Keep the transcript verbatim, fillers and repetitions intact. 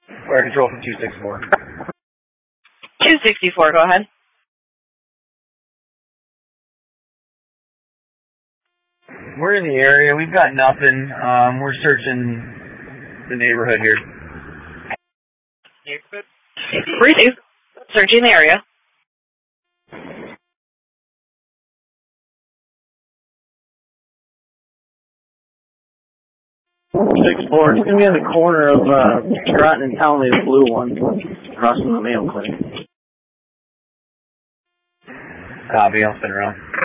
Fire control from two sixty-four. two sixty-four, go ahead. We're in the area. We've got nothing. Um, we're searching the neighborhood here. Neighborhood? Received. Searching the area. six four. It's going to be on the corner of uh, Groton and Townley, the blue one, across from the Mayo Clinic. Copy. I'll spin around.